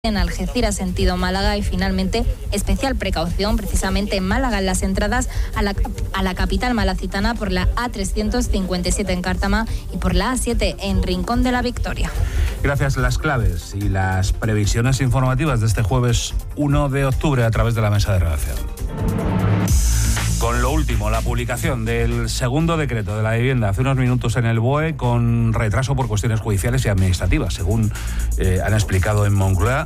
en Algeciras sentido Málaga y finalmente especial precaución precisamente en Málaga en las entradas a la capital malacitana por la A357 en Cártama y por la A7 en Rincón de la Victoria. Gracias. Las claves y las previsiones informativas de este jueves 1 de octubre a través de la mesa de redacción. Con lo último, la publicación del segundo decreto de la vivienda hace unos minutos en el BOE con retraso por cuestiones judiciales y administrativas, según han explicado en Moncloa.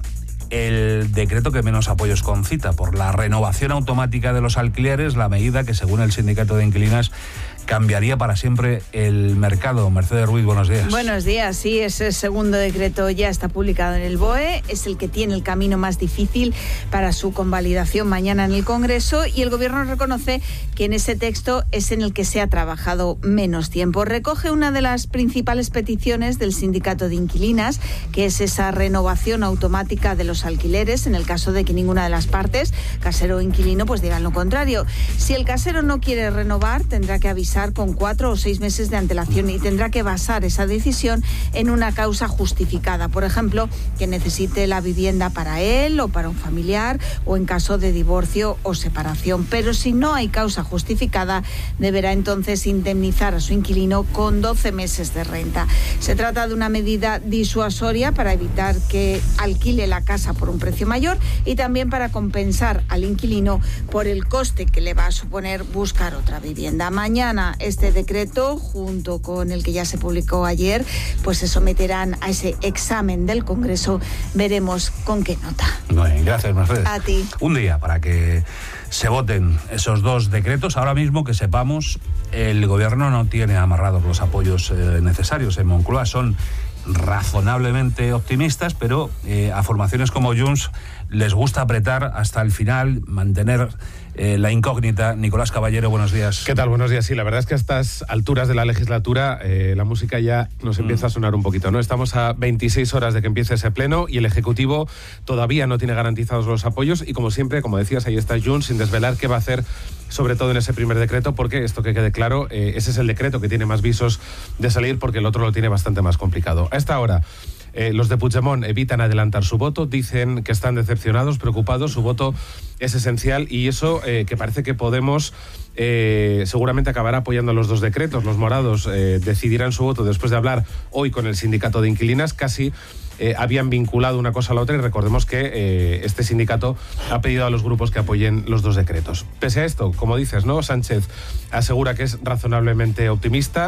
El decreto que menos apoyos concita por la renovación automática de los alquileres, la medida que según el sindicato de inquilinas cambiaría para siempre el mercado. Mercedes Ruiz, buenos días. Buenos días, sí, ese segundo decreto ya está publicado en el BOE, es el que tiene el camino más difícil para su convalidación mañana en el Congreso y el Gobierno reconoce que en ese texto es en el que se ha trabajado menos tiempo. Recoge una de las principales peticiones del sindicato de inquilinas, que es esa renovación automática de los alquileres en el caso de que ninguna de las partes, casero o inquilino, pues digan lo contrario. Si el casero no quiere renovar, tendrá que avisar con 4 o 6 meses de antelación y tendrá que basar esa decisión en una causa justificada. Por ejemplo, que necesite la vivienda para él o para un familiar o en caso de divorcio o separación. Pero si no hay causa justificada, deberá entonces indemnizar a su inquilino con 12 meses de renta. Se trata de una medida disuasoria para evitar que alquile la casa por un precio mayor y también para compensar al inquilino por el coste que le va a suponer buscar otra vivienda. Mañana este decreto, junto con el que ya se publicó ayer, pues se someterán a ese examen del Congreso. Veremos con qué nota. Bueno, gracias, Mercedes. A ti. Un día para que se voten esos dos decretos. Ahora mismo, que sepamos, el Gobierno no tiene amarrados los apoyos necesarios. En Moncloa son razonablemente optimistas, pero a formaciones como Junts les gusta apretar hasta el final, mantener la incógnita. Nicolás Caballero, buenos días. ¿Qué tal? Buenos días. Sí, la verdad es que a estas alturas de la legislatura la música ya nos empieza a sonar un poquito, ¿no? Estamos a 26 horas de que empiece ese pleno y el Ejecutivo todavía no tiene garantizados los apoyos y, como siempre, como decías, ahí está Junts sin desvelar qué va a hacer, sobre todo en ese primer decreto, porque esto, que quede claro, ese es el decreto que tiene más visos de salir, porque el otro lo tiene bastante más complicado. A esta hora, los de Puigdemont evitan adelantar su voto, dicen que están decepcionados, preocupados, su voto es esencial y eso que parece que Podemos seguramente acabará apoyando los dos decretos. Los morados decidirán su voto después de hablar hoy con el sindicato de inquilinas. Casi habían vinculado una cosa a la otra y recordemos que este sindicato ha pedido a los grupos que apoyen los dos decretos. Pese a esto, como dices, ¿no? Sánchez asegura que es razonablemente optimista,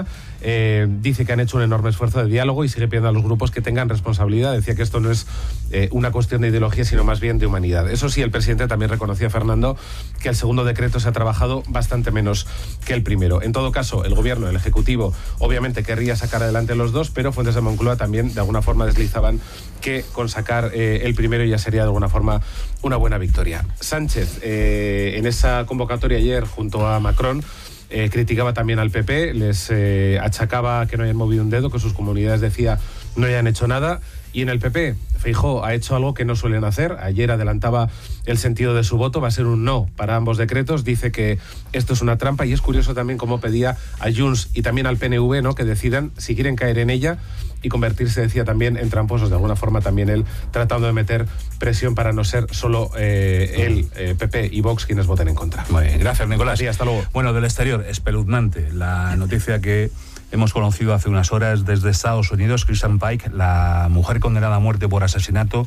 dice que han hecho un enorme esfuerzo de diálogo y sigue pidiendo a los grupos que tengan responsabilidad. Decía que esto no es una cuestión de ideología, sino más bien de humanidad. Eso sí, el presidente también reconocía, Fernando, que el segundo decreto se ha trabajado bastante menos que el primero. En todo caso, el Gobierno, el Ejecutivo, obviamente querría sacar adelante los dos, pero fuentes de Moncloa también de alguna forma deslizaban que con sacar el primero ya sería de alguna forma una buena victoria. Sánchez, en esa convocatoria ayer junto a Macron, criticaba también al PP, les achacaba que no hayan movido un dedo, que sus comunidades, decía, no hayan hecho nada. Y en el PP, Feijóo ha hecho algo que no suelen hacer. Ayer adelantaba el sentido de su voto, va a ser un no para ambos decretos. Dice que esto es una trampa y es curioso también cómo pedía a Junts y también al PNV, ¿no?, que decidan si quieren caer en ella y convertirse, decía, también en tramposos. De alguna forma también él tratando de meter presión para no ser solo él, PP y Vox quienes voten en contra. Muy bien, gracias, Nicolás. Sí, hasta luego. Bueno, del exterior, espeluznante la noticia que hemos conocido hace unas horas desde Estados Unidos. Christian Pike, la mujer condenada a muerte por asesinato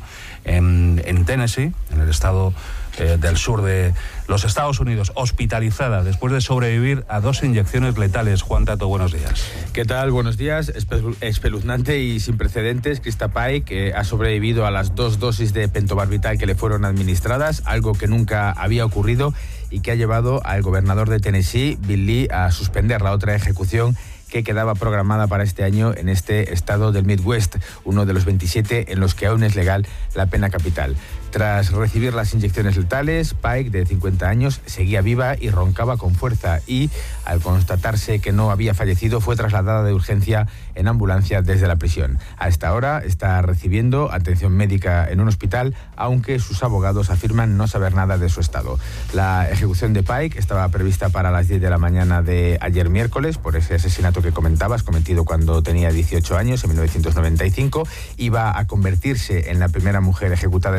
en Tennessee, en el estado del sur de los Estados Unidos, hospitalizada después de sobrevivir a 2 inyecciones letales. Juan Tato, buenos días. ¿Qué tal? Buenos días. Espeluznante y sin precedentes. Christian Pike ha sobrevivido a las 2 dosis de pentobarbital que le fueron administradas, algo que nunca había ocurrido y que ha llevado al gobernador de Tennessee, Bill Lee, a suspender la otra ejecución que quedaba programada para este año en este estado del Midwest, uno de los 27 en los que aún es legal la pena capital. Tras recibir las inyecciones letales, Pike, de 50 años, seguía viva y roncaba con fuerza y, al constatarse que no había fallecido, fue trasladada de urgencia en ambulancia desde la prisión. A esta hora está recibiendo atención médica en un hospital, aunque sus abogados afirman no saber nada de su estado. La ejecución de Pike estaba prevista para las 10 de la mañana de ayer miércoles por ese asesinato caso que comentabas, cometido cuando tenía 18 años, en 1995. Iba a convertirse en la primera mujer ejecutada